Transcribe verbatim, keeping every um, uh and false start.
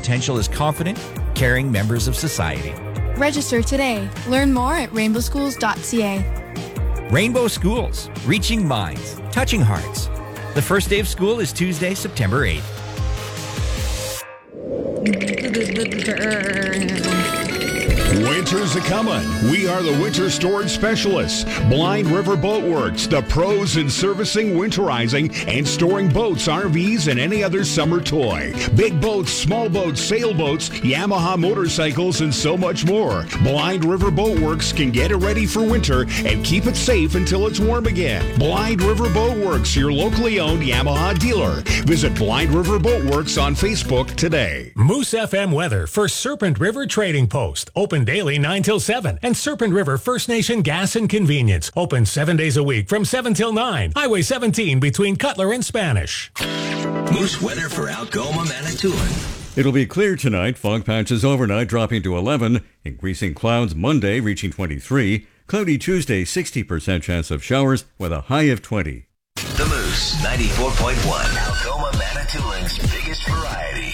potential as confident, caring members of society. Register today. Learn more at rainbow schools dot c a. Rainbow Schools, reaching minds, touching hearts. The first day of school is Tuesday, September eighth. Winter's a-comin'. We are the winter storage specialists. Blind River Boat Works, the pros in servicing, winterizing, and storing boats, R Vs, and any other summer toy. Big boats, small boats, sailboats, Yamaha motorcycles, and so much more. Blind River Boat Works can get it ready for winter and keep it safe until it's warm again. Blind River Boat Works, your locally owned Yamaha dealer. Visit Blind River Boat Works on Facebook today. Moose F M weather for Serpent River Trading Post. Open daily nine till seven. And Serpent River First Nation Gas and Convenience. Open seven days a week from seven till nine. Highway seventeen between Cutler and Spanish. Moose weather for Algoma, Manitoulin. It'll be clear tonight. Fog patches overnight dropping to eleven. Increasing clouds Monday reaching twenty-three. Cloudy Tuesday, sixty percent chance of showers with a high of twenty. The Moose ninety-four point one. Algoma, Manitoulin's biggest variety.